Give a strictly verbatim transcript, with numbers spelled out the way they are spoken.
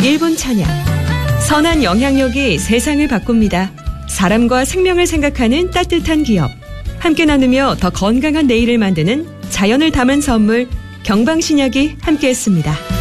일 분 찬양. 선한 영향력이 세상을 바꿉니다. 사람과 생명을 생각하는 따뜻한 기업. 함께 나누며 더 건강한 내일을 만드는 자연을 담은 선물 경방신약이 함께했습니다.